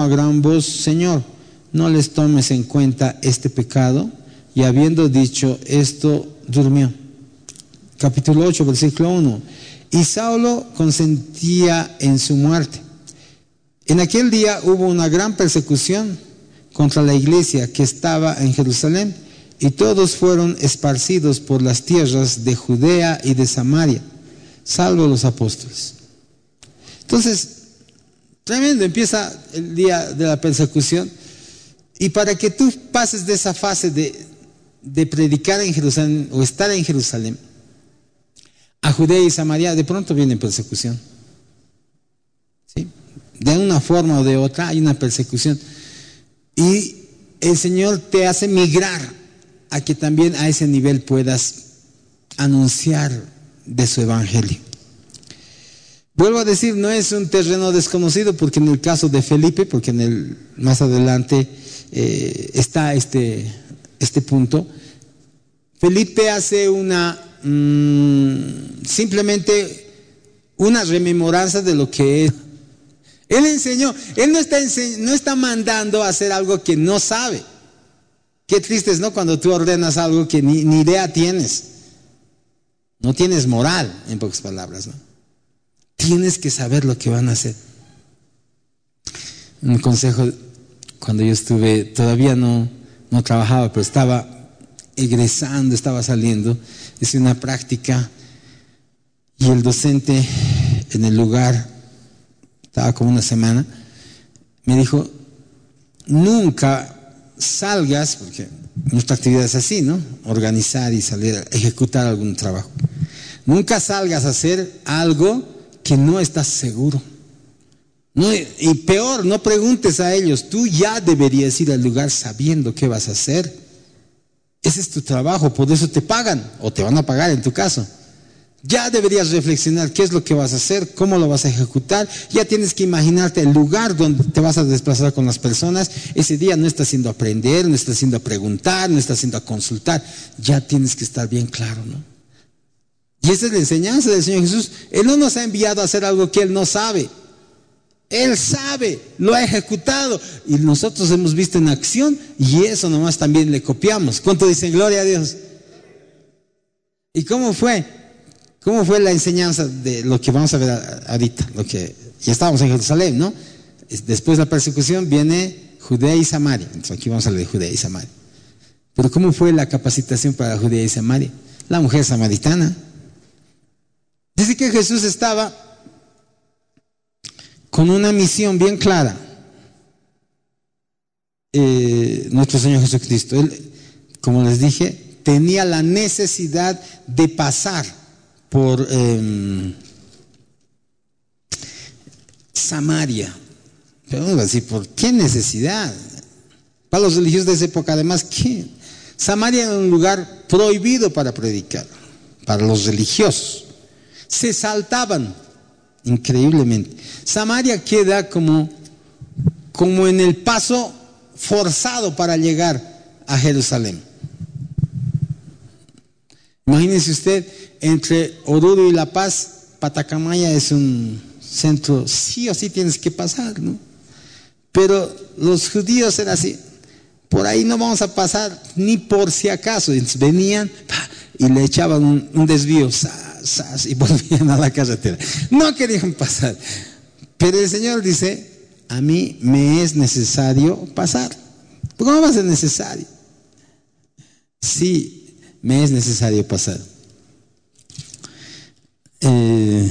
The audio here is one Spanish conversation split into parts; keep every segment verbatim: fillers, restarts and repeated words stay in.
a gran voz: Señor, no les tomes en cuenta este pecado. Y habiendo dicho esto, durmió. Capítulo ocho, versículo uno. Y Saulo consentía en su muerte. En aquel día hubo una gran persecución contra la iglesia que estaba en Jerusalén, y todos fueron esparcidos por las tierras de Judea y de Samaria, salvo los apóstoles. Entonces, tremendo, empieza el día de la persecución, y para que tú pases de esa fase de, de predicar en Jerusalén o estar en Jerusalén a Judea y Samaria, de pronto viene persecución. ¿Sí? De una forma o de otra hay una persecución, y el Señor te hace migrar a que también a ese nivel puedas anunciar de su evangelio. Vuelvo a decir, no es un terreno desconocido, porque en el caso de Felipe, porque en el más adelante eh, está este, este punto, Felipe hace una mmm, simplemente una rememoranza de lo que es. Él enseñó, él no está, ense- no está mandando a hacer algo que no sabe. Qué triste es, ¿no? Cuando tú ordenas algo que ni, ni idea tienes. No tienes moral, en pocas palabras, ¿no? Tienes que saber lo que van a hacer. Un consejo, cuando yo estuve, todavía no, no trabajaba, pero estaba egresando, estaba saliendo, hice una práctica, y el docente en el lugar, estaba como una semana, me dijo: nunca salgas, porque nuestra actividad es así, ¿no? Organizar y salir a ejecutar algún trabajo. Nunca salgas a hacer algo que no estás seguro. No, y peor, no preguntes a ellos. Tú ya deberías ir al lugar sabiendo qué vas a hacer. Ese es tu trabajo, por eso te pagan, o te van a pagar en tu caso. Ya deberías reflexionar qué es lo que vas a hacer, cómo lo vas a ejecutar. Ya tienes que imaginarte el lugar donde te vas a desplazar con las personas. Ese día no estás yendo a aprender, no estás yendo a preguntar, no estás yendo a consultar. Ya tienes que estar bien claro, ¿no? Y esa es la enseñanza del Señor Jesús. Él no nos ha enviado a hacer algo que Él no sabe. Él sabe, lo ha ejecutado, y nosotros hemos visto en acción, y eso nomás también le copiamos. ¿Cuánto dicen gloria a Dios? ¿Y cómo fue? ¿Cómo fue la enseñanza de lo que vamos a ver ahorita? Lo que ya estábamos en Jerusalén, ¿no? Después de la persecución viene Judea y Samaria. Entonces aquí vamos a hablar de Judea y Samaria. Pero ¿cómo fue la capacitación para Judea y Samaria? La mujer samaritana. Dice que Jesús estaba con una misión bien clara. Eh, nuestro Señor Jesucristo, Él, como les dije, tenía la necesidad de pasar por eh, Samaria. Pero uno va a decir, ¿por qué necesidad? Para los religiosos de esa época, además, ¿qué? Samaria era un lugar prohibido para predicar, para los religiosos. Se saltaban increíblemente. Samaria queda como, como en el paso forzado para llegar a Jerusalén. Imagínense usted, entre Oruro y La Paz, Patacamaya es un centro, sí o sí tienes que pasar, ¿no? Pero los judíos eran así, por ahí no vamos a pasar ni por si acaso. Entonces venían y le echaban un, un desvío, sas, sas, y volvían a la carretera. No querían pasar. Pero el Señor dice, a mí me es necesario pasar. ¿Cómo va a ser necesario? Sí, me es necesario pasar. Eh,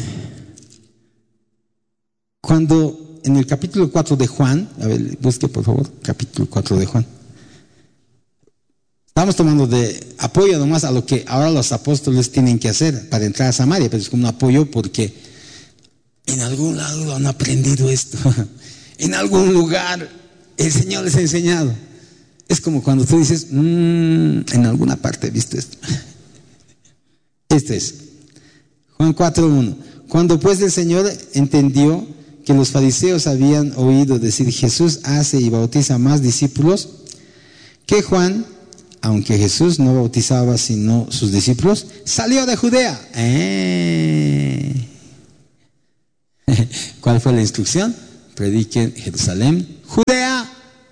cuando en el capítulo cuatro de Juan, a ver, busque por favor, capítulo cuatro de Juan. Estamos tomando de apoyo nomás a lo que ahora los apóstoles tienen que hacer para entrar a Samaria, pero es como un apoyo porque en algún lado lo han aprendido esto. En algún lugar el Señor les ha enseñado. Es como cuando tú dices, mmm, en alguna parte he visto esto. Este es Juan cuatro uno. Cuando pues el Señor entendió que los fariseos habían oído decir, Jesús hace y bautiza más discípulos que Juan, aunque Jesús no bautizaba sino sus discípulos, salió de Judea. Eh. ¿Cuál fue la instrucción? prediquen Jerusalén, Judea,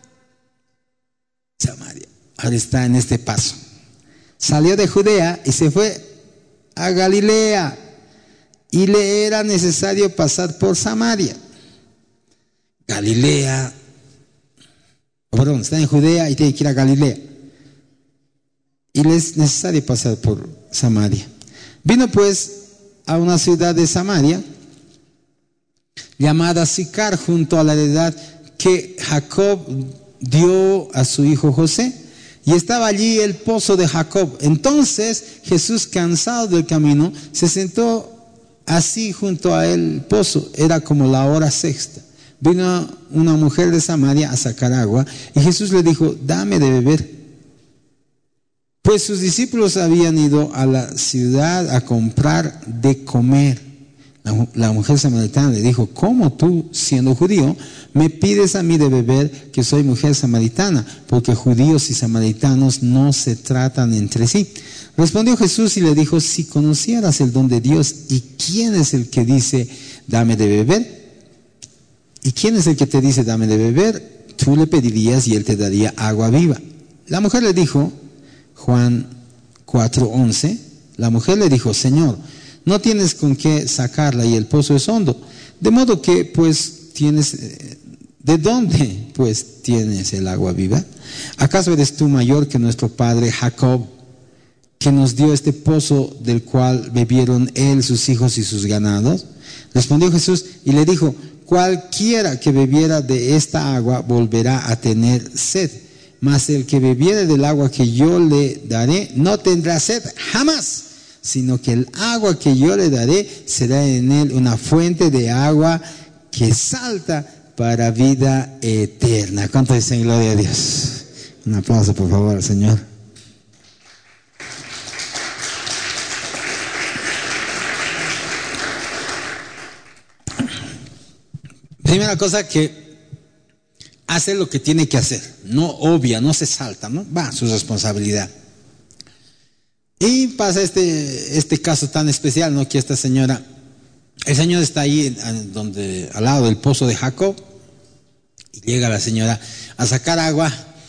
Samaria. Ahora está en este paso. Salió de Judea y se fue a Galilea, y le era necesario pasar por Samaria. Galilea, oh, perdón, está en Judea y tiene que ir a Galilea, y le es necesario pasar por Samaria. Vino pues a una ciudad de Samaria llamada Sicar, junto a la heredad que Jacob dio a su hijo José, y estaba allí el pozo de Jacob. Entonces Jesús, cansado del camino, se sentó así junto a el pozo. Era como la hora sexta. Vino una mujer de Samaria a sacar agua, y Jesús le dijo: dame de beber. Pues sus discípulos habían ido a la ciudad a comprar de comer. La, la mujer samaritana le dijo: ¿cómo tú, siendo judío, me pides a mí de beber, que soy mujer samaritana? Porque judíos y samaritanos no se tratan entre sí. Respondió Jesús y le dijo: si conocieras el don de Dios y quién es el que dice dame de beber, y quién es el que te dice dame de beber, tú le pedirías y él te daría agua viva. La mujer le dijo, Juan cuatro once, la mujer le dijo: Señor, no tienes con qué sacarla y el pozo es hondo, de modo que pues tienes, ¿de dónde pues tienes el agua viva? ¿Acaso eres tú mayor que nuestro padre Jacob, que nos dio este pozo del cual bebieron él, sus hijos y sus ganados? Respondió Jesús y le dijo: cualquiera que bebiera de esta agua volverá a tener sed, mas el que bebiere del agua que yo le daré no tendrá sed jamás, sino que el agua que yo le daré será en él una fuente de agua que salta para vida eterna. ¿Cuánto dicen gloria a Dios? Un aplauso, por favor, al Señor. Primera cosa, que hace lo que tiene que hacer, no obvia, no se salta, ¿no? Va, su responsabilidad. Y pasa este, este caso tan especial, ¿no? Que esta señora, el Señor está ahí donde, al lado del pozo de Jacob, y llega la señora a sacar agua,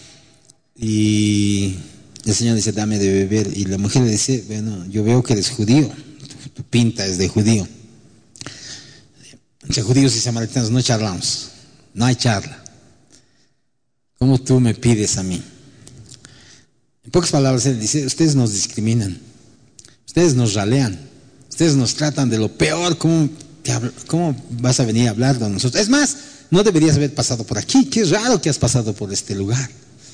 y el Señor dice: dame de beber. Y la mujer le dice: bueno, yo veo que eres judío, tu, tu pinta es de judío. Entre judíos y samaritanos no charlamos, no hay charla. ¿Cómo tú me pides a mí? En pocas palabras, él dice: ustedes nos discriminan, ustedes nos ralean, ustedes nos tratan de lo peor. ¿Cómo, te hablo, ¿Cómo vas a venir a hablar de nosotros? Es más, no deberías haber pasado por aquí. Qué raro que has pasado por este lugar.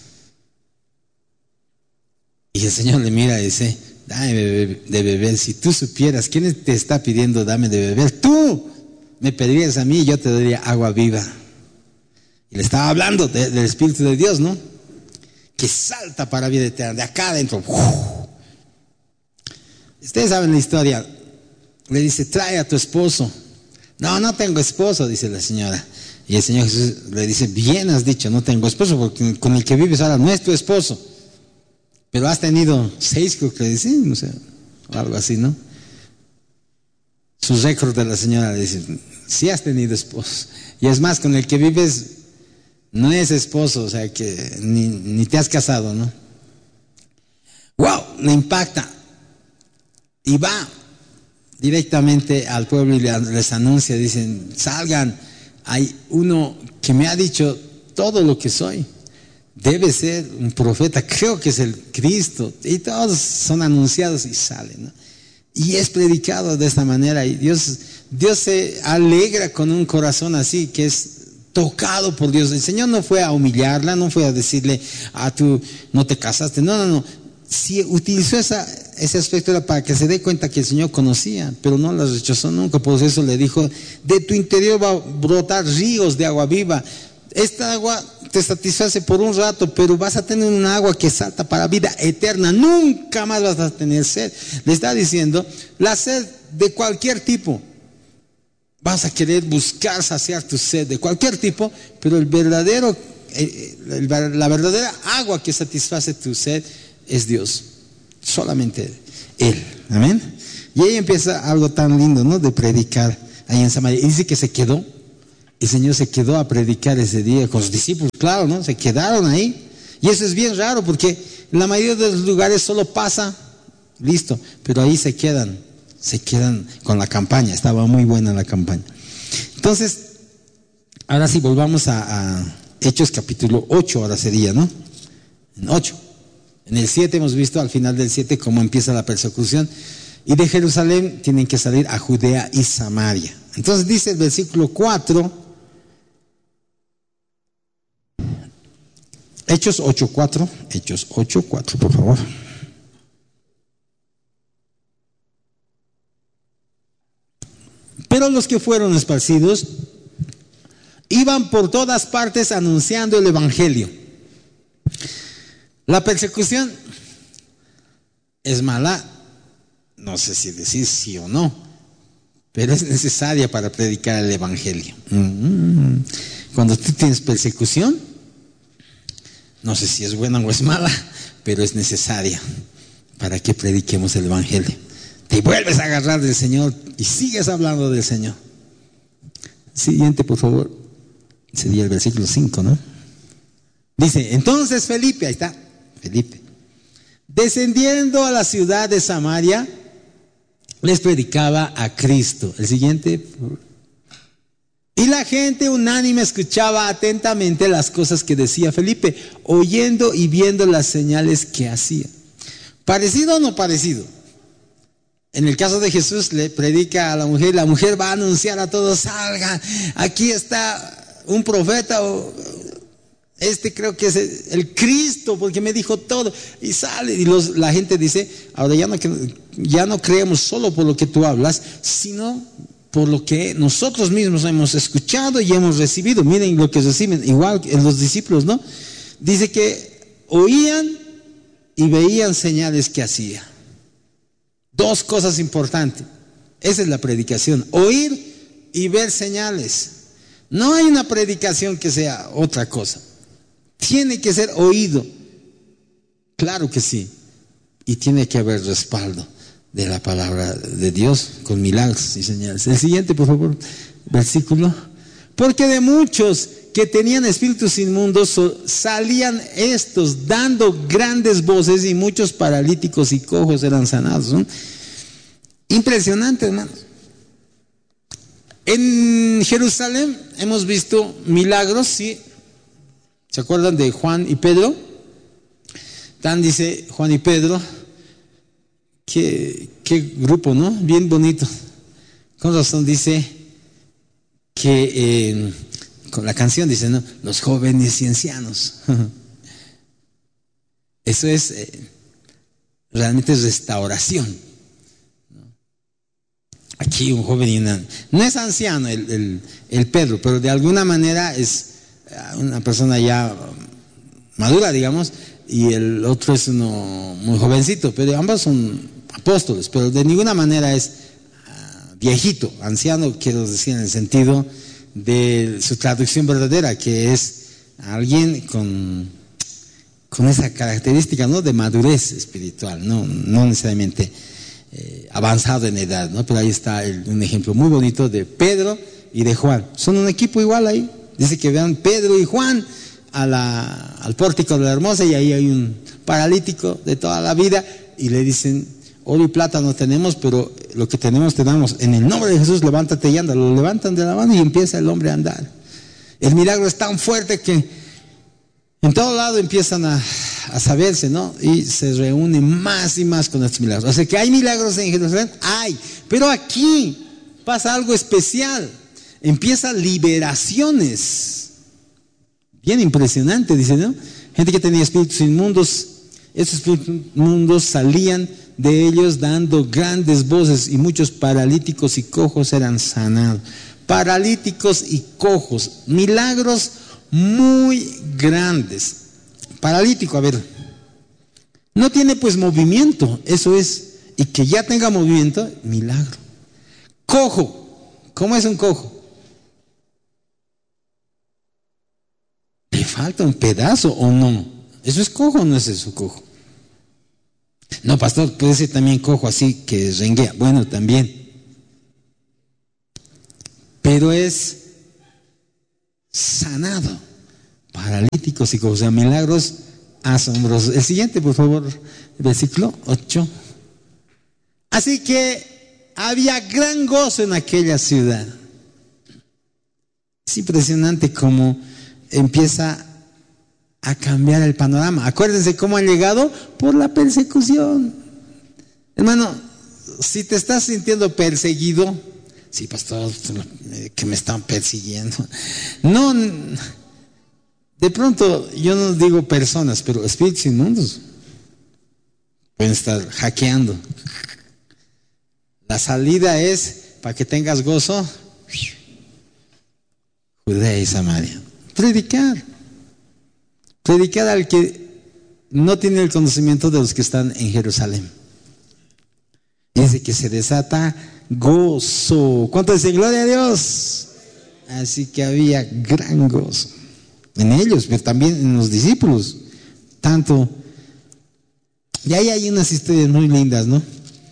Y el Señor le mira y dice: dame de beber. Si tú supieras quién te está pidiendo dame de beber, tú me pedirías a mí y yo te daría agua viva. Y le estaba hablando de, del Espíritu de Dios, ¿no? Que salta para vida eterna, de acá adentro. ¡Uf! Ustedes saben la historia. Le dice: trae a tu esposo. No, no tengo esposo, dice la señora. Y el Señor Jesús le dice: bien has dicho, no tengo esposo, porque con el que vives ahora no es tu esposo. Pero has tenido seis, creo que le dicen, no sé, algo así, ¿no? Su récord de la señora le dice: sí has tenido esposo. Y es más, con el que vives no es esposo, o sea que ni, ni te has casado, ¿no? ¡Wow! Le impacta. Y va directamente al pueblo y les anuncia, dicen: salgan, hay uno que me ha dicho todo lo que soy. Debe ser un profeta, creo que es el Cristo. Y todos son anunciados y salen, ¿no? Y es predicado de esta manera, y Dios, Dios se alegra con un corazón así, que es tocado por Dios. El Señor no fue a humillarla, no fue a decirle: ah, tú no te casaste. No, no, no. Sí utilizó esa, ese aspecto para que se dé cuenta que el Señor conocía, pero no la rechazó nunca. Por eso le dijo: de tu interior va a brotar ríos de agua viva. Esta agua te satisface por un rato, pero vas a tener un agua que salta para vida eterna. Nunca más vas a tener sed. Le está diciendo: la sed de cualquier tipo. Vas a querer buscar saciar tu sed de cualquier tipo, pero el verdadero, el, el, la verdadera agua que satisface tu sed es Dios. Solamente Él. Amén. Y ahí empieza algo tan lindo, ¿no? De predicar ahí en Samaria. Y dice que se quedó el Señor se quedó a predicar ese día con sus discípulos, claro, ¿no? Se quedaron ahí. Y eso es bien raro porque en la mayoría de los lugares solo pasa, listo, pero ahí se quedan, se quedan con la campaña, estaba muy buena la campaña. Entonces, ahora sí, volvamos a, a Hechos capítulo ocho, ahora sería, ¿no? En ocho. En el siete hemos visto al final del siete cómo empieza la persecución. Y de Jerusalén tienen que salir a Judea y Samaria. Entonces dice el versículo cuatro, Hechos ocho, cuatro, Hechos ocho, cuatro, por favor. Pero los que fueron esparcidos iban por todas partes anunciando el evangelio. La persecución es mala, no sé si decir sí o no, pero es necesaria para predicar el evangelio. Cuando tú tienes persecución, no sé si es buena o es mala, pero es necesaria para que prediquemos el evangelio. Te vuelves a agarrar del Señor y sigues hablando del Señor. Siguiente, por favor. Sería el versículo cinco, ¿no? Dice, entonces Felipe, ahí está, Felipe, descendiendo a la ciudad de Samaria, les predicaba a Cristo. El siguiente. Y la gente unánime escuchaba atentamente las cosas que decía Felipe, oyendo y viendo las señales que hacía. ¿Parecido o no parecido? En el caso de Jesús le predica a la mujer, la mujer va a anunciar a todos, salgan, aquí está un profeta, o este creo que es el Cristo, porque me dijo todo, y sale, y los, la gente dice, ahora ya no, ya no creemos solo por lo que tú hablas, sino por lo que nosotros mismos hemos escuchado y hemos recibido. Miren lo que reciben, igual en los discípulos, ¿no? Dice que oían y veían señales que hacía. Dos cosas importantes. Esa es la predicación, oír y ver señales. No hay una predicación que sea otra cosa. Tiene que ser oído. Claro que sí. Y tiene que haber respaldo de la palabra de Dios con milagros y señales. El siguiente, por favor, versículo. Porque de muchos que tenían espíritus inmundos salían estos dando grandes voces y muchos paralíticos y cojos eran sanados, ¿no? Impresionante, hermanos. En Jerusalén hemos visto milagros, ¿sí? ¿Se acuerdan de Juan y Pedro? Tan dice Juan y Pedro, qué, qué grupo, ¿no? Bien bonito. Con razón dice que eh, con la canción dice, ¿no? Los jóvenes y ancianos. Eso es eh, realmente es restauración. Aquí un joven y una, no es anciano el, el, el Pedro, pero de alguna manera es una persona ya madura, digamos, y el otro es uno muy jovencito, pero ambos son apóstoles, pero de ninguna manera es uh, viejito, anciano, quiero decir en el sentido de su traducción verdadera, que es alguien con, con esa característica, ¿no? De madurez espiritual, no, no necesariamente eh, avanzado en edad, ¿no? Pero ahí está el, un ejemplo muy bonito de Pedro y de Juan. Son un equipo igual ahí. Dice que vean Pedro y Juan a la, al pórtico de la Hermosa y ahí hay un paralítico de toda la vida y le dicen, oro y plata no tenemos, pero lo que tenemos te damos. En el nombre de Jesús, levántate y anda. Lo levantan de la mano y empieza el hombre a andar. El milagro es tan fuerte que en todo lado empiezan a, a saberse, ¿no? Y se reúnen más y más con estos milagros. O sea que hay milagros en Jerusalén, hay, pero aquí pasa algo especial. Empiezan liberaciones. Bien impresionante, dice, ¿no? Gente que tenía espíritus inmundos, esos espíritus inmundos salían de ellos dando grandes voces y muchos paralíticos y cojos eran sanados. Paralíticos y cojos, milagros muy grandes. Paralítico, a ver, no tiene pues movimiento, eso es, y que ya tenga movimiento, milagro. Cojo, ¿cómo es un cojo? ¿Le falta un pedazo o no? ¿Eso es cojo o no es eso cojo? No, pastor, puede ser también cojo así que renguea. Bueno, también. Pero es sanado paralíticos y cosas, o sea, milagros asombrosos. El siguiente, por favor, versículo ocho. Así que había gran gozo en aquella ciudad. Es impresionante cómo empieza a cambiar el panorama. Acuérdense cómo han llegado por la persecución. Hermano, si te estás sintiendo perseguido, sí, pastor, que me están persiguiendo. No, de pronto yo no digo personas, pero espíritus inmundos pueden estar hackeando. La salida es, para que tengas gozo, Judea y Samaria. Predicar. Predicar al que no tiene el conocimiento de los que están en Jerusalén. Dice que se desata gozo. ¿Cuánto dicen gloria a Dios? Así que había gran gozo en ellos, pero también en los discípulos. Tanto. Y ahí hay unas historias muy lindas, ¿no?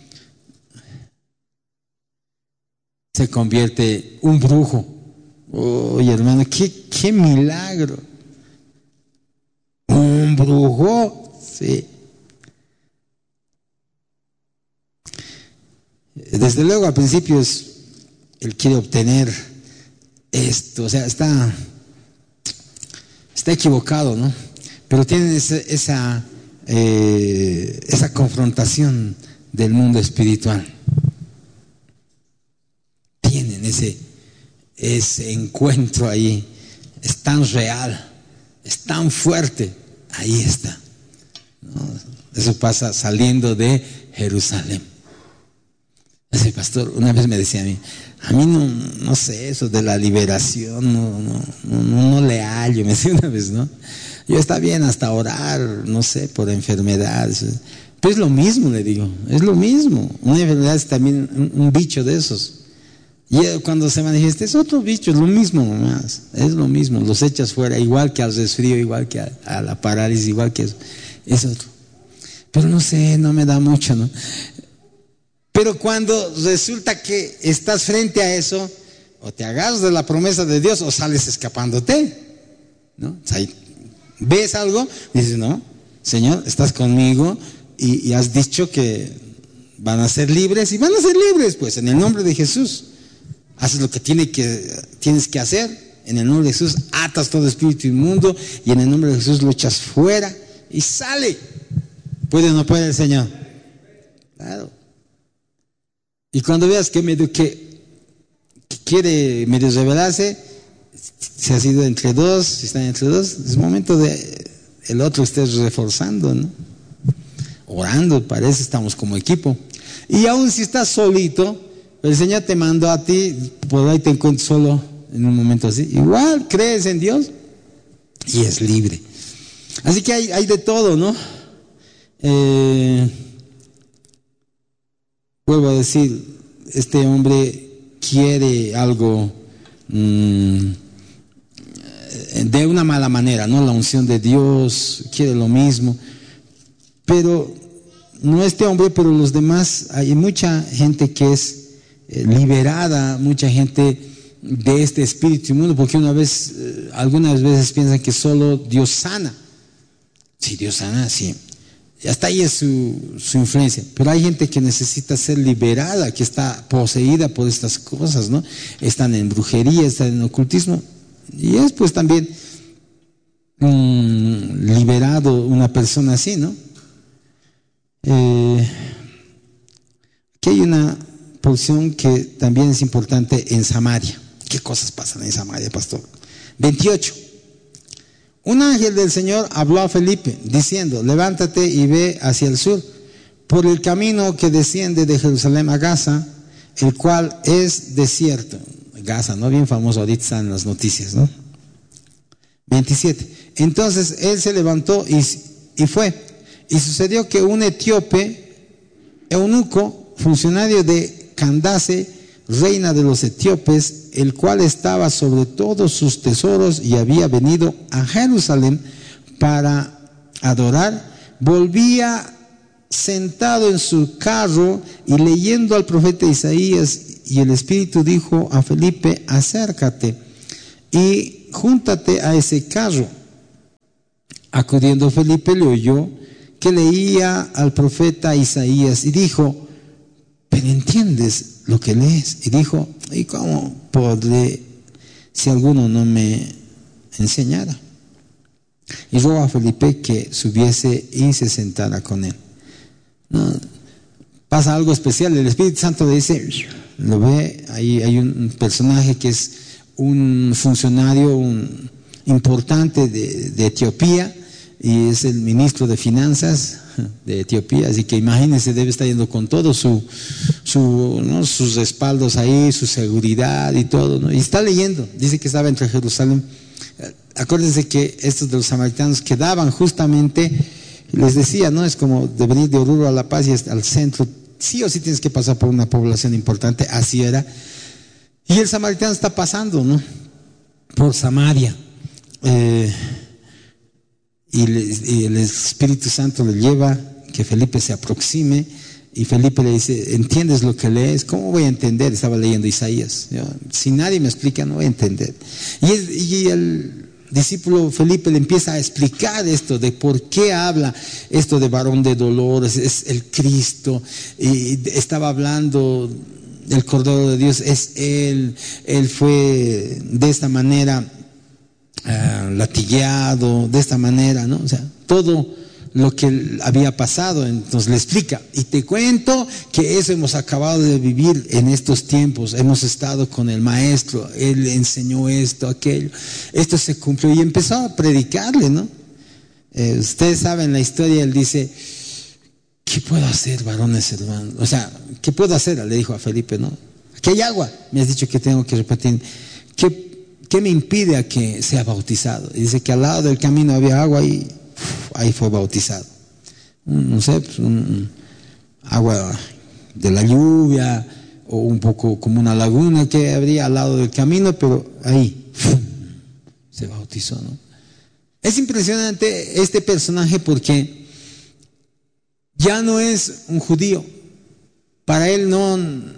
Se convierte un brujo. Oye, hermano, qué, qué milagro. Un brujo, sí. Desde luego al principio es, él quiere obtener esto, o sea, está, está equivocado, ¿no? Pero tienen esa, esa, eh, esa confrontación del mundo espiritual. Tienen ese, ese encuentro ahí, es tan real, es tan fuerte, ahí está, ¿no? Eso pasa saliendo de Jerusalén. Ese pastor una vez me decía a mí, a mí no, no sé, eso de la liberación, no, no, no, no le hallo, me decía una vez, ¿no? Yo está bien hasta orar, no sé, por enfermedades, pero es lo mismo, le digo, es lo mismo. Una enfermedad es también un, un bicho de esos. Y cuando se manifiesta es otro bicho, es lo mismo nomás, es lo mismo, los echas fuera, igual que al resfrío, igual que a, a la parálisis, igual que eso, es otro. Pero no sé, no me da mucho, ¿no? Pero cuando resulta que estás frente a eso, o te agarras de la promesa de Dios o sales escapándote, ¿no? O sea, ves algo, dices, no, Señor, estás conmigo y, y has dicho que van a ser libres y van a ser libres, pues en el nombre de Jesús. Haces lo que, tiene que tienes que hacer, en el nombre de Jesús atas todo espíritu inmundo y en el nombre de Jesús lo echas fuera y sale. ¿Puede o no puede el Señor? Claro. Y cuando veas que medio que, que quiere medio rebelarse, si ha sido entre dos, si están entre dos, es momento de el otro esté reforzando, ¿no? Orando, parece, estamos como equipo. Y aún si estás solito, el Señor te mandó a ti, por ahí te encuentras solo en un momento así. Igual crees en Dios y es libre. Así que hay, hay de todo, ¿no? Eh, vuelvo a decir, este hombre quiere algo mmm, de una mala manera, ¿no? La unción de Dios, quiere lo mismo. Pero no este hombre, pero los demás, hay mucha gente que es eh, liberada, mucha gente de este espíritu inmundo, porque una vez, eh, algunas veces piensan que solo Dios sana. Sí, Dios sana, sí. Hasta ahí es su, su influencia. Pero hay gente que necesita ser liberada, que está poseída por estas cosas, ¿no? Están en brujería, están en ocultismo. Y es pues también mmm, liberado una persona así, ¿no? Eh, aquí hay una porción que también es importante en Samaria. ¿Qué cosas pasan en Samaria, pastor? veintiocho. Un ángel del Señor habló a Felipe diciendo, levántate y ve hacia el sur, por el camino que desciende de Jerusalén a Gaza, el cual es desierto. Gaza, ¿no? Bien famoso, ahorita están en las noticias, ¿no? veintisiete. Entonces él se levantó y, y fue. Y sucedió que un etíope, eunuco, funcionario de Candace, reina de los etíopes, el cual estaba sobre todos sus tesoros y había venido a Jerusalén para adorar, volvía sentado en su carro y leyendo al profeta Isaías, y el Espíritu dijo a Felipe, acércate. Y júntate a ese carro. Acudiendo Felipe le oyó que leía al profeta Isaías y dijo, ¿pero entiendes lo que lees? Y dijo, ¿y cómo podré si alguno no me enseñara? Y rogó a Felipe que subiese y se sentara con él. No, pasa algo especial, el Espíritu Santo le dice, lo ve, ahí hay un personaje que es un funcionario un, importante de, de Etiopía, y es el ministro de finanzas de Etiopía, así que imagínense, debe estar yendo con todo su, su ¿no? sus respaldos ahí, su seguridad y todo, ¿no? Y está leyendo, dice que estaba entre Jerusalén. Acuérdense que estos de los samaritanos quedaban justamente, les decía, ¿no? Es como de venir de Oruro a La Paz y al centro, sí o sí tienes que pasar por una población importante, así era. Y el samaritano está pasando, ¿no? Por Samaria. Eh, y, le, y el Espíritu Santo le lleva que Felipe se aproxime, y Felipe le dice, ¿entiendes lo que lees? ¿Cómo voy a entender? Estaba leyendo Isaías. Yo, si nadie me explica, no voy a entender. Y el, y el discípulo Felipe le empieza a explicar esto de por qué habla esto de varón de dolores, es el Cristo, y estaba hablando del Cordero de Dios, es Él, Él fue de esta manera uh, latigueado, de esta manera, ¿no? O sea, todo lo que había pasado, entonces le explica, y te cuento que eso hemos acabado de vivir en estos tiempos, hemos estado con el maestro, él enseñó esto, aquello, esto se cumplió, y empezó a predicarle, ¿no? Eh, ustedes saben la historia, él dice, ¿qué puedo hacer, varones hermanos? O sea, ¿qué puedo hacer? Le dijo a Felipe, ¿no? Aquí hay agua, me has dicho que tengo que repetir, ¿qué, qué me impide a que sea bautizado? Y dice que al lado del camino había agua y ahí fue bautizado. No sé, pues un, agua de la lluvia o un poco como una laguna que habría al lado del camino, pero ahí se bautizó, ¿no? Es impresionante este personaje porque ya no es un judío. Para él no,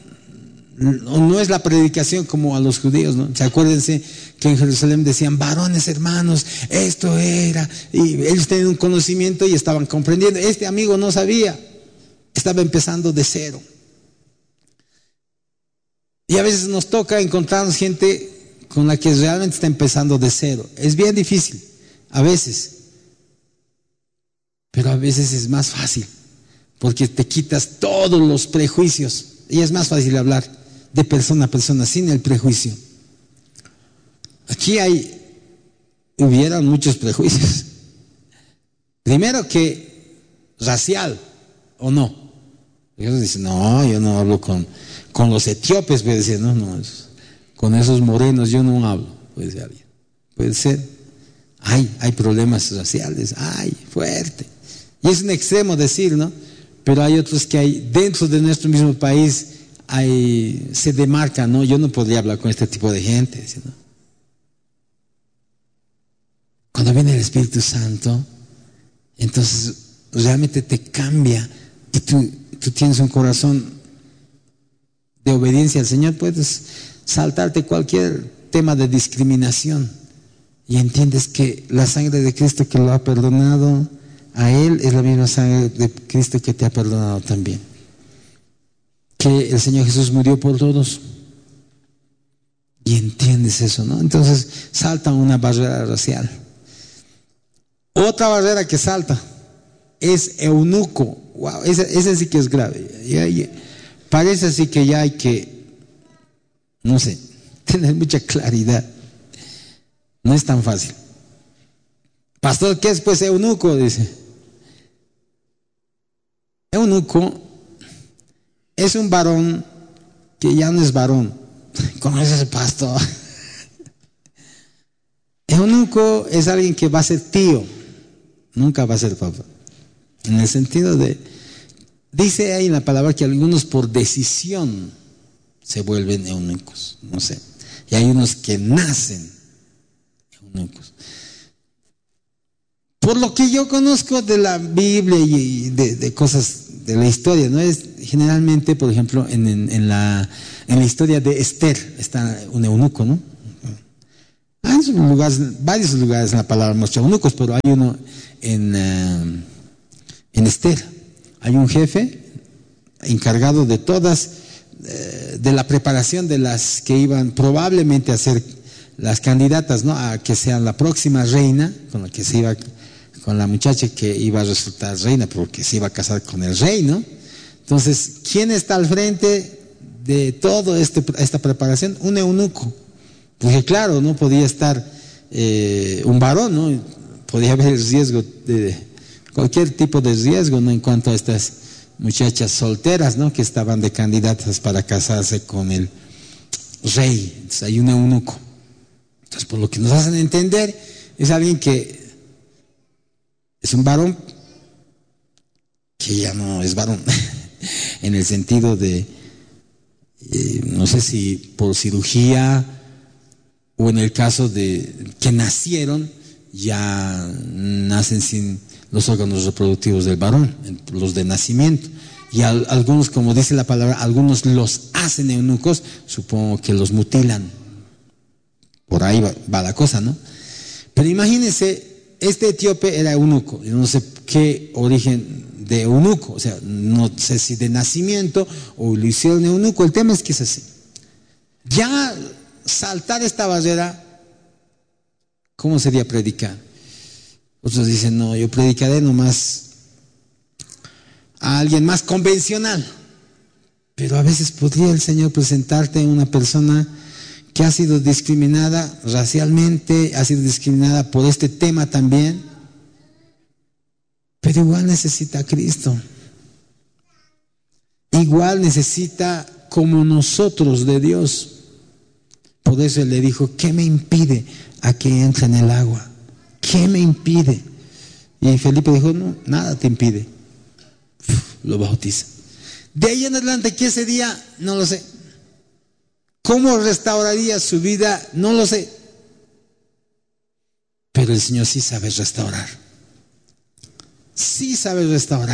no es la predicación como a los judíos, ¿no? ¿Se acuérdense que en Jerusalén decían, varones hermanos, esto era, y ellos tenían un conocimiento y estaban comprendiendo? Este amigo no sabía, estaba empezando de cero. Y a veces nos toca encontrarnos gente con la que realmente está empezando de cero. Es bien difícil, a veces, pero a veces es más fácil, porque te quitas todos los prejuicios y es más fácil hablar de persona a persona sin el prejuicio. Aquí hay, hubieran muchos prejuicios. Primero que racial, ¿o no? Ellos dicen, no, yo no hablo con, con los etíopes, puede decir, no, no, con esos morenos yo no hablo, puede decir alguien. Puede ser, hay, hay problemas raciales, hay, fuerte. Y es un extremo decir, ¿no? Pero hay otros que hay, dentro de nuestro mismo país, hay, se demarca, ¿no? Yo no podría hablar con este tipo de gente, ¿no? Cuando viene el Espíritu Santo, entonces realmente te cambia y tú, tú tienes un corazón de obediencia al Señor, puedes saltarte cualquier tema de discriminación y entiendes que la sangre de Cristo que lo ha perdonado a Él es la misma sangre de Cristo que te ha perdonado también. Que el Señor Jesús murió por todos. Y entiendes eso, ¿no? Entonces salta una barrera racial. Otra barrera que salta es eunuco. Wow, esa, esa sí que es grave. Ya, ya, parece así que ya hay que, no sé, tener mucha claridad. No es tan fácil. Pastor, ¿qué es pues eunuco? Dice. Eunuco es un varón que ya no es varón. ¿Cómo es ese pastor? Eunuco es alguien que va a ser tío, nunca va a ser papá. En el sentido de, dice ahí en la palabra que algunos por decisión se vuelven eunucos, no sé. Y hay unos que nacen eunucos. Por lo que yo conozco de la Biblia y de, de cosas de la historia, ¿no? Es generalmente, por ejemplo, en, en, en, la, en la historia de Esther está un eunuco, ¿no? Ah, varios lugares, varios lugares en la palabra muestra eunucos, pero hay uno en, uh, en Esther. Hay un jefe encargado de todas, uh, de la preparación de las que iban probablemente a ser las candidatas, ¿no?, a que sean la próxima reina, con la que se iba, con la muchacha que iba a resultar reina, porque se iba a casar con el rey, ¿no? Entonces, ¿quién está al frente de toda este, esta preparación? Un eunuco. Porque claro, no podía estar eh, un varón, ¿no? Podía haber riesgo de cualquier tipo de riesgo, ¿no?, en cuanto a estas muchachas solteras, ¿no?, que estaban de candidatas para casarse con el rey. Entonces hay un eunuco. Entonces, por lo que nos hacen entender, es alguien que es un varón que ya no es varón, en el sentido de, eh, no sé si por cirugía, o en el caso de que nacieron, ya nacen sin los órganos reproductivos del varón, los de nacimiento. Y al, algunos, como dice la palabra, algunos los hacen eunucos, supongo que los mutilan. Por ahí va, va la cosa, ¿no? Pero imagínense, este etíope era eunuco, yo no sé qué origen de eunuco, o sea, no sé si de nacimiento o lo hicieron eunuco, el tema es que es así. Ya saltar esta barrera, ¿cómo sería predicar? Otros dicen, no, yo predicaré nomás a alguien más convencional. Pero a veces podría el Señor presentarte a una persona que ha sido discriminada racialmente, ha sido discriminada por este tema también, pero igual necesita a Cristo. Igual necesita como nosotros de Dios. Por eso él le dijo, ¿qué me impide a que entre en el agua? ¿Qué me impide? Y Felipe dijo, no, nada te impide. Uf, lo bautiza. De ahí en adelante, ¿qué sería? No lo sé. ¿Cómo restauraría su vida? No lo sé. Pero el Señor sí sabe restaurar. Sí sabe restaurar.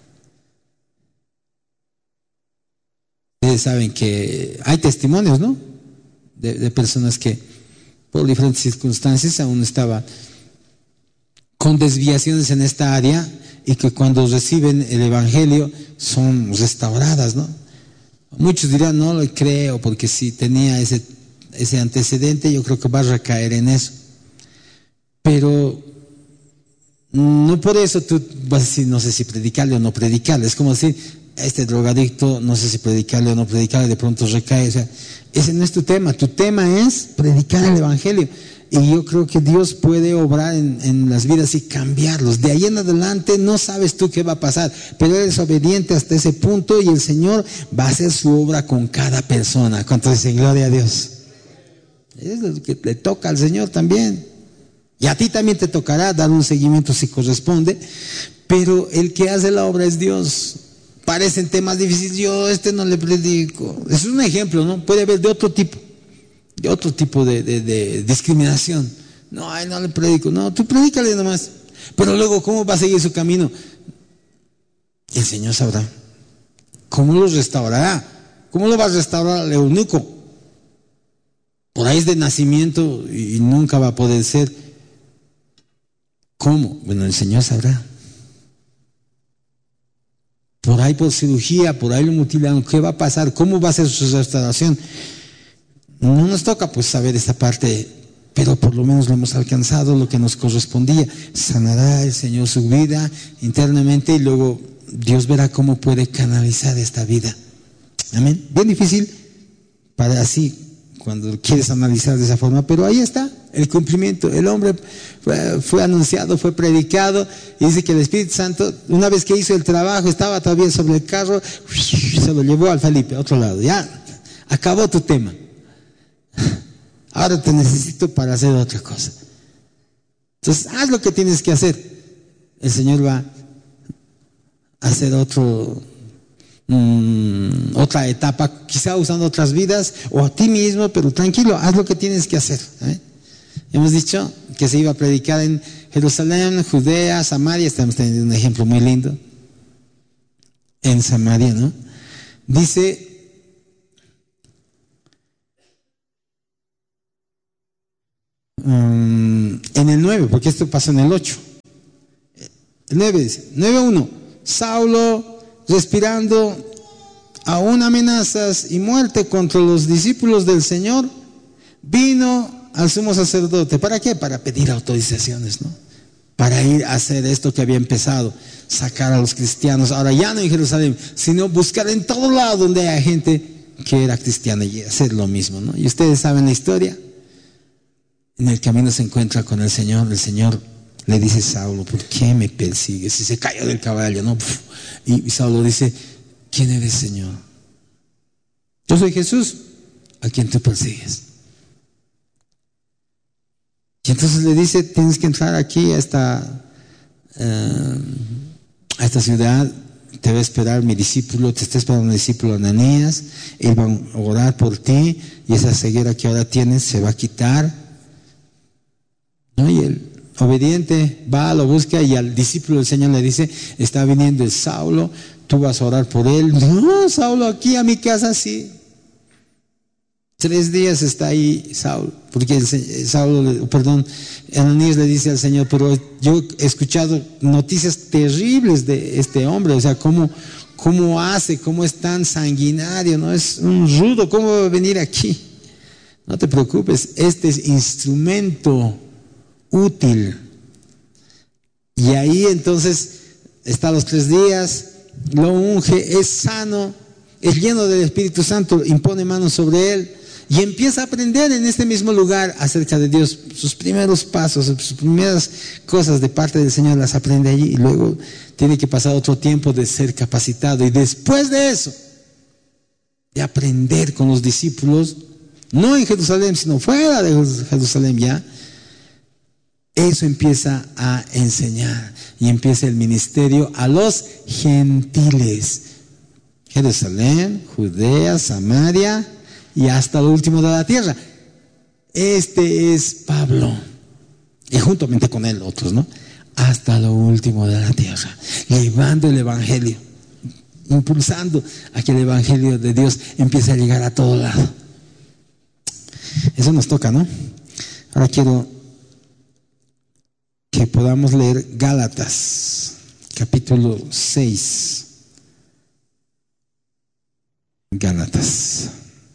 Ustedes saben que hay testimonios, ¿no?, De, de personas que por diferentes circunstancias aún estaban con desviaciones en esta área y que cuando reciben el Evangelio son restauradas, ¿no? Muchos dirán, no lo creo, porque si tenía ese, ese antecedente, yo creo que va a recaer en eso. Pero no por eso tú vas a decir, no sé si predicarle o no predicarle. Es como decir, este drogadicto, no sé si predicarle o no predicarle, de pronto recae. O sea, ese no es tu tema. Tu tema es predicar el Evangelio. Y yo creo que Dios puede obrar en, en las vidas y cambiarlos. De ahí en adelante no sabes tú qué va a pasar, pero eres obediente hasta ese punto y el Señor va a hacer su obra con cada persona. ¿Cuánto dicen gloria a Dios? Es lo que le toca al Señor también. Y a ti también te tocará dar un seguimiento si corresponde, pero el que hace la obra es Dios. Parecen temas difíciles, yo este no le predico. Es un ejemplo, ¿no? Puede haber de otro tipo, de otro tipo de, de, de discriminación. No, ay, no le predico. No, tú predícale nomás. Pero luego, ¿cómo va a seguir su camino? El Señor sabrá. ¿Cómo lo restaurará? ¿Cómo lo va a restaurar al eunuco? Por ahí es de nacimiento y nunca va a poder ser. ¿Cómo? Bueno, el Señor sabrá. Por ahí por cirugía, por ahí lo mutilaron. ¿Qué va a pasar? ¿Cómo va a ser su restauración? No nos toca pues saber esta parte, pero por lo menos lo hemos alcanzado, lo que nos correspondía. Sanará el Señor su vida internamente y luego Dios verá cómo puede canalizar esta vida. Amén. Bien difícil para así, cuando quieres analizar de esa forma, pero ahí está el cumplimiento. El hombre fue, fue anunciado, fue predicado, y dice que el Espíritu Santo, una vez que hizo el trabajo, estaba todavía sobre el carro, se lo llevó al Felipe, a otro lado. Ya, acabó tu tema. Ahora te necesito para hacer otra cosa. Entonces, haz lo que tienes que hacer. El Señor va a hacer otro, mmm, otra etapa, quizá usando otras vidas, o a ti mismo, pero tranquilo, haz lo que tienes que hacer. ¿eh? Hemos dicho que se iba a predicar en Jerusalén, Judea, Samaria. Estamos teniendo un ejemplo muy lindo en Samaria, ¿no? Dice, um, en el nueve, porque esto pasa en el ocho. El nueve dice, nueve uno, Saulo respirando aún amenazas y muerte contra los discípulos del Señor, vino al sumo sacerdote. ¿Para qué? Para pedir autorizaciones, ¿no? Para ir a hacer esto que había empezado, sacar a los cristianos, ahora ya no en Jerusalén, sino buscar en todo lado donde haya gente que era cristiana y hacer lo mismo, ¿no? Y ustedes saben la historia. En el camino se encuentra con el Señor. El Señor le dice a Saulo, ¿por qué me persigues? Y se cayó del caballo, ¿no? Y Saulo dice, ¿quién eres, Señor? Yo soy Jesús, a quien tú persigues. Y entonces le dice, tienes que entrar aquí a esta, uh, a esta ciudad, te va a esperar mi discípulo, te está esperando mi discípulo Ananías, él va a orar por ti y esa ceguera que ahora tienes se va a quitar, ¿no? Y el obediente va, lo busca y al discípulo del Señor le dice, está viniendo el Saulo, tú vas a orar por él. No, Saulo, aquí a mi casa sí. Tres días está ahí Saulo, porque el, Saulo, perdón, Ananías le dice al Señor, pero yo he escuchado noticias terribles de este hombre, o sea, cómo, cómo hace, cómo es tan sanguinario, no es un rudo, ¿cómo va a venir aquí? No te preocupes, este es instrumento útil. Y ahí entonces está los tres días, lo unge, es sano, es lleno del Espíritu Santo, impone manos sobre él. Y empieza a aprender en este mismo lugar acerca de Dios. Sus primeros pasos, sus primeras cosas de parte del Señor las aprende allí. Y luego tiene que pasar otro tiempo de ser capacitado. Y después de eso, de aprender con los discípulos, no en Jerusalén, sino fuera de Jerusalén ya, eso empieza a enseñar. Y empieza el ministerio a los gentiles. Jerusalén, Judea, Samaria y hasta lo último de la tierra. Este es Pablo, y juntamente con él otros, ¿no? Hasta lo último de la tierra, llevando el evangelio, impulsando a que el evangelio de Dios empiece a llegar a todo lado. Eso nos toca, ¿no? Ahora quiero que podamos leer Gálatas, capítulo seis. Gálatas.